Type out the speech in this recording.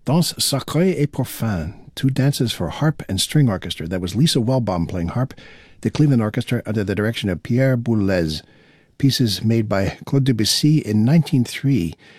Danse Sacrée et Profane, two dances for harp and string orchestra. That was Lisa Wellbaum playing harp, the Cleveland Orchestra under the direction of Pierre Boulez. Pieces made by Claude Debussy in 1903.